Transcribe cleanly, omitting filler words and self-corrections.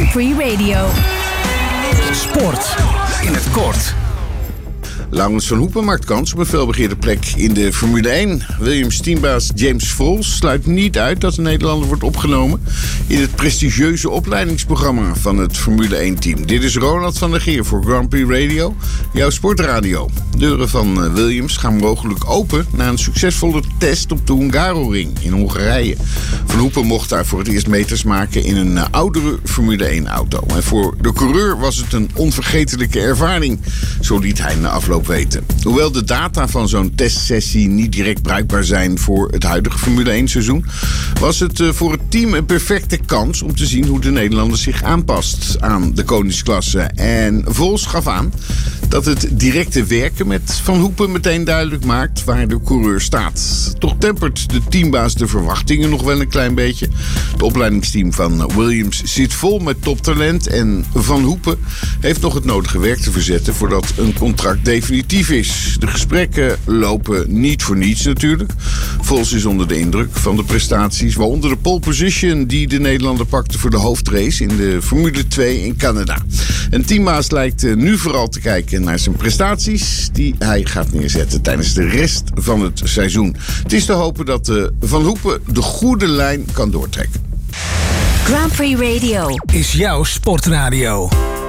Grand Prix Radio. Sport in het kort. Laurens van Hoepen maakt kans op een felbegeerde plek in de Formule 1. Williams-teambaas James Vos sluit niet uit dat de Nederlander wordt opgenomen in het prestigieuze opleidingsprogramma van het Formule 1-team. Dit is Ronald van der Geer voor Grand Prix Radio, jouw sportradio. Deuren van Williams gaan mogelijk open na een succesvolle test op de Hungaroring in Hongarije. Van Hoepen mocht daar voor het eerst meters maken in een oudere Formule 1-auto. En voor de coureur was het een onvergetelijke ervaring, zo liet hij na afloop weten. Hoewel de data van zo'n testsessie niet direct bruikbaar zijn voor het huidige Formule 1-seizoen, was het voor het team een perfecte kans om te zien hoe de Nederlander zich aanpast aan de koningsklasse. En Vos gaf aan dat het directe werken met Van Hoepen meteen duidelijk maakt waar de coureur staat. Toch tempert de teambaas de verwachtingen nog wel een klein beetje. Het opleidingsteam van Williams zit vol met toptalent en Van Hoepen heeft nog het nodige werk te verzetten voordat een contract definitief is. De gesprekken lopen niet voor niets natuurlijk. Vos is onder de indruk van de prestaties, waaronder de pole position die de Nederlander pakte voor de hoofdrace in de Formule 2 in Canada. En teambaas lijkt nu vooral te kijken naar zijn prestaties die hij gaat neerzetten tijdens de rest van het seizoen. Het is te hopen dat Van Hoepen de goede lijn kan doortrekken. Grand Prix Radio Is jouw sportradio.